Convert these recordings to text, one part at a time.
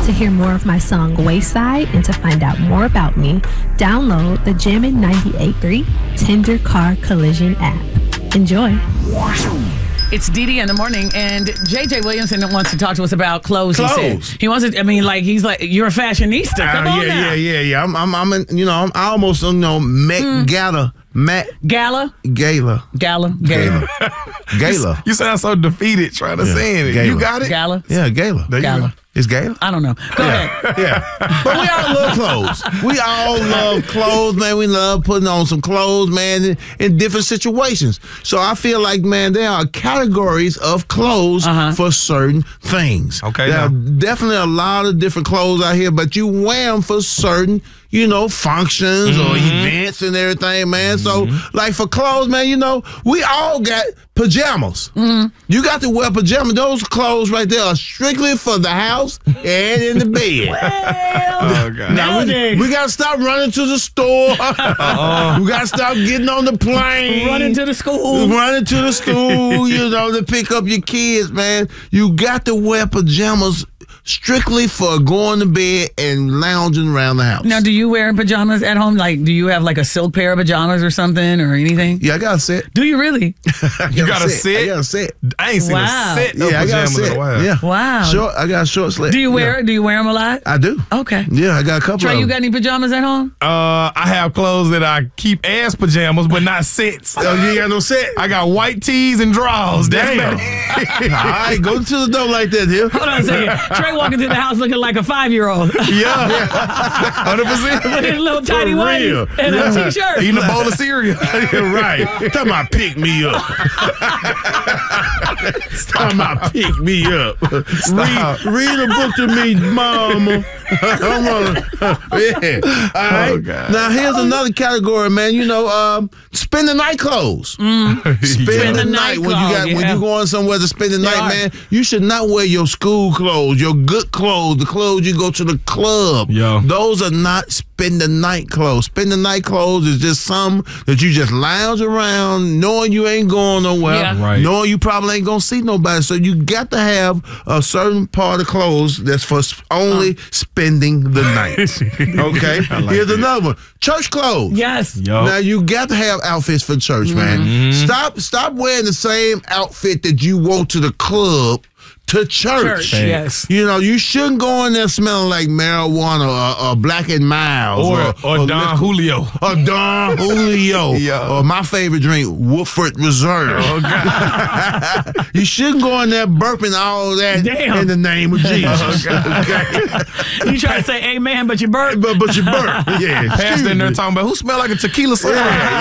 To hear more of my song Wayside and to find out more about me, download the Jammin' 98.3 Tender Car Collision app. Enjoy. It's Dee in the morning, and JJ Williamson wants to talk to us about clothes. He wants to. I mean, like he's like, you're a fashionista. Come on now. Yeah. I'm almost Met Gala. Gala. You sound so defeated trying to say it. Gala. You got it? Gala. Yeah, Gala. Gala. It's Gala? I don't know. Go ahead. Yeah. But we all love clothes. We all love clothes, man. We love putting on some clothes, man, in different situations. So I feel like, man, there are categories of clothes for certain things. Okay. There are definitely a lot of different clothes out here, but you wear them for certain, functions or events and everything, man. So, like for clothes, man, we all got pajamas. You got to wear pajamas. Those clothes right there are strictly for the house and in the bed. Oh, God. Now, we got to stop running to the store. We got to stop getting on the plane. Running to the school, to pick up your kids, man. You got to wear pajamas strictly for going to bed and lounging around the house. Now, do you wear pajamas at home? Like, do you have like a silk pair of pajamas or something or anything? Yeah, I got a set. Do you really? You got a set? I got a set. I ain't seen a set of I got a pajamas set. in a while. Yeah. Wow. I got a short sleeve. Do you wear them a lot? I do. Okay. Yeah, I got a couple Trey, of them. you got any pajamas at home? I have clothes that I keep as pajamas, but not sets. Oh, you ain't got no set? I got white tees and drawers. Damn. All right, go to the door like that here. Hold on a second. Trey walking through the house looking like a 5-year-old. Yeah. 100%. With his little tiny white and a t-shirt. Eating a bowl of cereal. Right. Talking about pick me up. Talking about pick me up. Read a book to me, mama. Yeah. All right. Oh, God. Now, here's another category, man. Spend the night clothes. Spend the night when you going somewhere to spend the night, man. You should not wear your school clothes, your good clothes, the clothes you go to the club. Yeah. Those are not spend the night clothes. Spend the night clothes is just some that you just lounge around knowing you ain't going nowhere, Right. knowing you probably ain't gonna see nobody. So you got to have a certain part of clothes that's for only spending the night. Okay? Here's another one. Church clothes. Yes. Yo. Now you got to have outfits for church, man. Stop wearing the same outfit that you wore to the club to church. Yes. You shouldn't go in there smelling like marijuana or Black and Miles or Don Julio. Or Don Julio. Yeah. Or my favorite drink, Woodford Reserve. Oh, God. You shouldn't go in there burping all that in the name of Jesus. Okay? You try to say amen, but you burp. But you burp. Yeah. Pastor in there talking about who smell like a tequila soda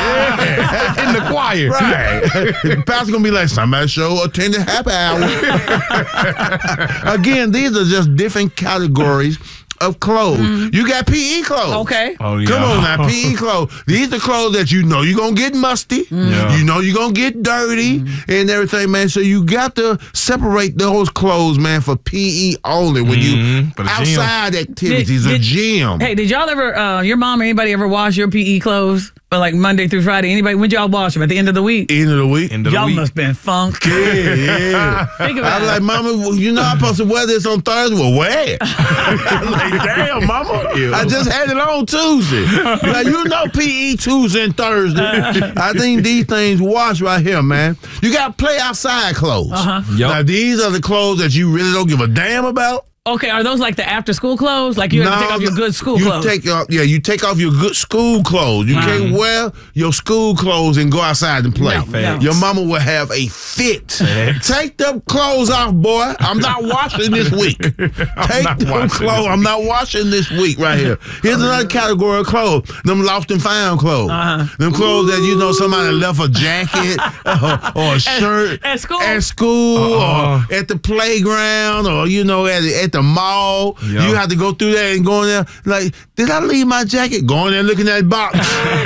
in the choir. Right. The pastor gonna be like, somebody show attended happy hour. Again, these are just different categories of clothes. You got PE clothes. Okay. Oh, yeah. Come on now, PE clothes. These are clothes that you're going to get musty. Yeah. You know you're going to get dirty and everything, man. So you got to separate those clothes, man, for PE only. When you outside activities, a gym. Hey, did y'all ever, your mom or anybody ever wash your PE clothes? But like Monday through Friday, anybody, when y'all wash them? At the end of the week? End of the week. Y'all must have been funky. Yeah. Think about I was like, Mama, I'm supposed to wear this on Thursday. Well, wear it. I'm like, damn, Mama. I just had it on Tuesday. Now, PE Tuesday and Thursday. I think these things wash right here, man. You got to play outside clothes. Yep. Now, these are the clothes that you really don't give a damn about. Okay, are those like the after school clothes? Like you have to take off your good school clothes? You take off your good school clothes. You can't wear your school clothes and go outside and play. No. Your mama will have a fit. Take them clothes off, boy. I'm not washing this week. Take them clothes. I'm not washing this week right here. Here's another category of clothes. Them lost and found clothes. Them clothes that somebody left a jacket or a shirt at school or at the playground or at the mall. Yep. You have to go through that and go in there like, did I leave my jacket? Go in there, look in that box.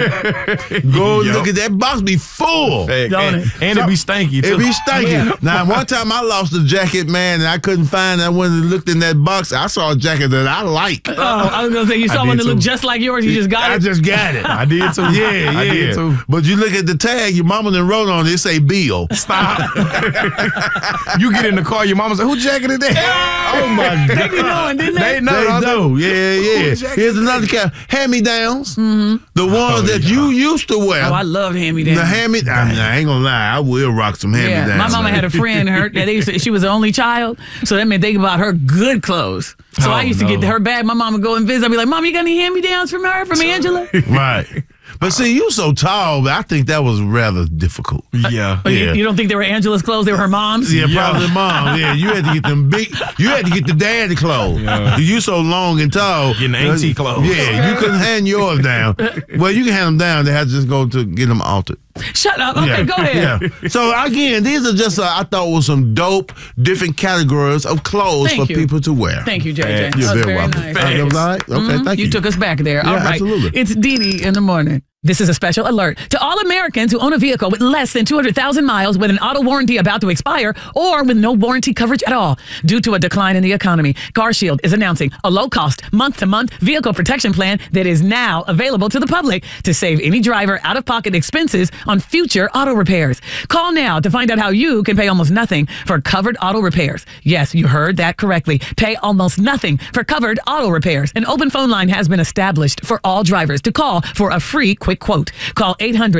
Look at that box, be full. And it be stanky too. It be stanky. Now, one time I lost a jacket, man, and I couldn't find it. I went and looked in that box. I saw a jacket that I like. Oh, I was going to say, you saw one that looked just like yours, you just got it? I just got it. I did too. Yeah. I did too. But you look at the tag, your mama done wrote on it, say Bill. Stop. You get in the car, your mama say, who jacket is that? Oh, my They be knowing, didn't they? They do. Yeah. Here's another kind. Hand-me-downs. Mm-hmm. The ones that you used to wear. Oh, I love hand-me-downs. The hand-me-downs. I ain't gonna lie. I will rock some hand-me-downs. Yeah, my mama had a friend. She was the only child, so that meant they bought her good clothes. So I used to get her bag. My mama would go and visit. I'd be like, Mom, you got any hand-me-downs from Angela? Right. But see, you so tall, but I think that was rather difficult. Yeah. You don't think they were Angela's clothes? They were her mom's? Yeah, probably mom. Yeah, you had to get them big. You had to get the daddy clothes. Yeah. You so long and tall. Getting auntie clothes. Yeah, you couldn't hand yours down. Well, you can hand them down. They had to just go to get them altered. Shut up. Okay, go ahead. Yeah. So, again, these are just, I thought, was some dope, different categories of clothes for people to wear. Thank you, JJ. You're very welcome. Nice. That was all right? Okay, thank you. You took us back there. Yeah, All right. absolutely. It's Dee in the morning. This is a special alert to all Americans who own a vehicle with less than 200,000 miles with an auto warranty about to expire or with no warranty coverage at all. Due to a decline in the economy, CarShield is announcing a low-cost, month-to-month vehicle protection plan that is now available to the public to save any driver out-of-pocket expenses on future auto repairs. Call now to find out how you can pay almost nothing for covered auto repairs. Yes, you heard that correctly. Pay almost nothing for covered auto repairs. An open phone line has been established for all drivers to call for a free quick quote. Call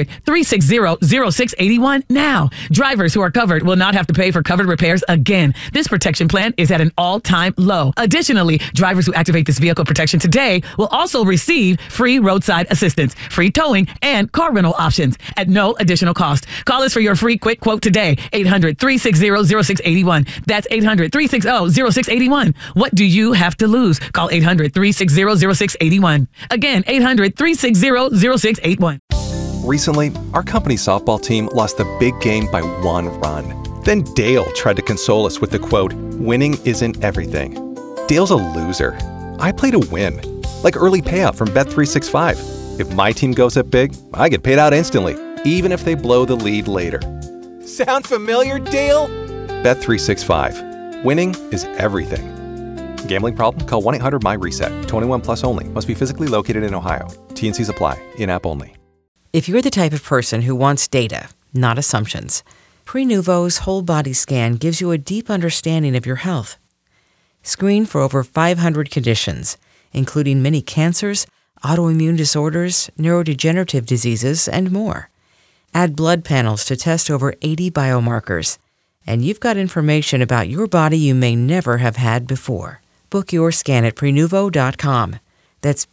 800-360-0681 now. Drivers who are covered will not have to pay for covered repairs again. This protection plan is at an all-time low. Additionally, drivers who activate this vehicle protection today will also receive free roadside assistance, free towing, and car rental options at no additional cost. Call us for your free quick quote today. 800-360-0681. That's 800-360-0681. What do you have to lose? Call 800-360-0681. Again, 800-360-0681. Recently, our company softball team lost the big game by 1 run. Then Dale tried to console us with the quote, "Winning isn't everything." Dale's a loser. I play to win. Like early payout from Bet365. If my team goes up big, I get paid out instantly, even if they blow the lead later. Sound familiar, Dale? Bet365. Winning is everything. Gambling problem? Call 1-800-MY-RESET. 21 plus only. Must be physically located in Ohio. T&Cs apply. In-app only. If you're the type of person who wants data, not assumptions, Prenuvo's whole body scan gives you a deep understanding of your health. Screen for over 500 conditions, including many cancers, autoimmune disorders, neurodegenerative diseases, and more. Add blood panels to test over 80 biomarkers, and you've got information about your body you may never have had before. Book your scan at Prenuvo.com. That's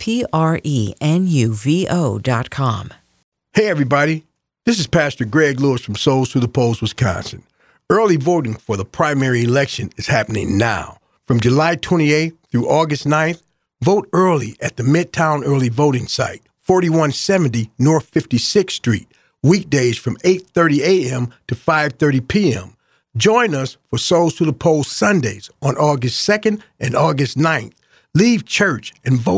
Prenuvo.com. Hey, everybody. This is Pastor Greg Lewis from Souls to the Polls, Wisconsin. Early voting for the primary election is happening now. From July 28th through August 9th, vote early at the Midtown Early Voting Site, 4170 North 56th Street, weekdays from 8:30 a.m. to 5:30 p.m. Join us for Souls to the Polls Sundays on August 2nd and August 9th. Leave church and vote